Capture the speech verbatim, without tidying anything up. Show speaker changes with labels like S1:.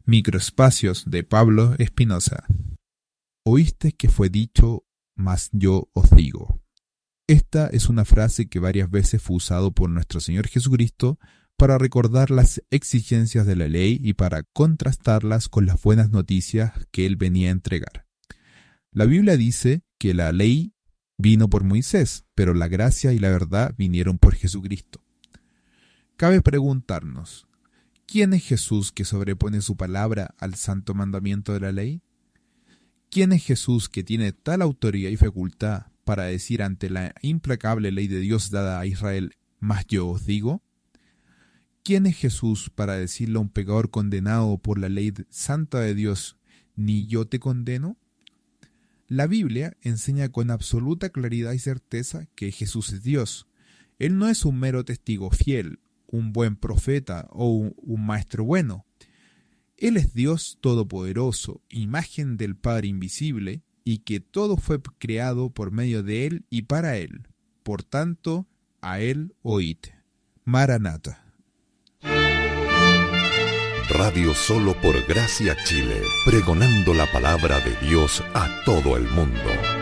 S1: Microespacios de Pablo Espinosa. Oíste que fue dicho, mas yo os digo. Esta es una frase que varias veces fue usado por nuestro Señor Jesucristo para recordar las exigencias de la ley y para contrastarlas con las buenas noticias que Él venía a entregar. La Biblia dice que la ley vino por Moisés, pero la gracia y la verdad vinieron por Jesucristo. Cabe preguntarnos, ¿quién es Jesús que sobrepone su palabra al santo mandamiento de la ley? ¿Quién es Jesús que tiene tal autoridad y facultad para decir ante la implacable ley de Dios dada a Israel, mas yo os digo? ¿Quién es Jesús para decirle a un pecador condenado por la ley santa de Dios, ni yo te condeno? La Biblia enseña con absoluta claridad y certeza que Jesús es Dios. Él no es un mero testigo fiel, un buen profeta o un, un maestro bueno. Él es Dios todopoderoso, imagen del Padre invisible, y que todo fue creado por medio de Él y para Él. Por tanto, a Él oíd. Maranata.
S2: Radio Solo por Gracia Chile, pregonando la palabra de Dios a todo el mundo.